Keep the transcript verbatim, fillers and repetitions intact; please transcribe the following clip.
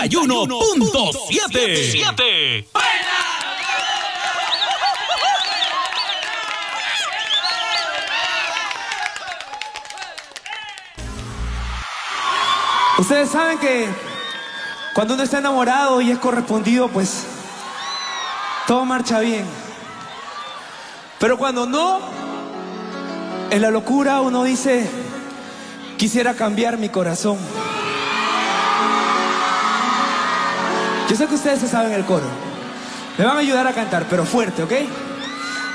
y uno punto siete. Ustedes saben que cuando uno está enamorado y es correspondido, pues todo marcha bien. Pero cuando no, en la locura uno dice, quisiera cambiar mi corazón. Yo sé que ustedes se saben el coro. Me van a ayudar a cantar, pero fuerte, ¿ok?